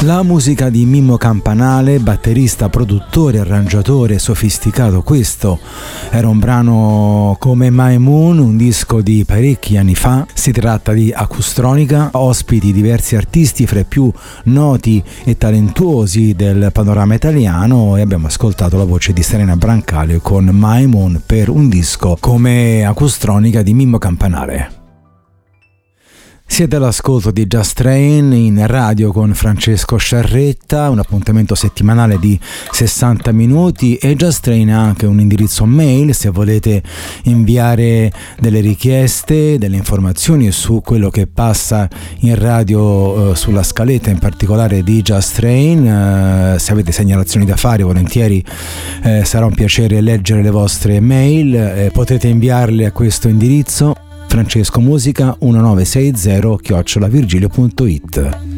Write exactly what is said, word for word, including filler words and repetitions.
La musica di Mimmo Campanale, batterista, produttore, arrangiatore sofisticato. Questo era un brano come My Moon, un disco di parecchi anni fa. Si tratta di Acustronica, ospiti diversi artisti fra i più noti e talentuosi del panorama italiano, e abbiamo ascoltato la voce di Serena Brancale con My Moon per un disco come Acustronica di Mimmo Campanale. Siete all'ascolto di Just Train in radio con Francesco Sciarretta, un appuntamento settimanale di sessanta minuti, e Just Train ha anche un indirizzo mail se volete inviare delle richieste, delle informazioni su quello che passa in radio, eh, sulla scaletta in particolare di Just Train. Eh, se avete segnalazioni da fare, volentieri eh, sarà un piacere leggere le vostre mail. Eh, potete inviarle a questo indirizzo: francescomusica millenovecentosessanta chiocciola virgilio punto it.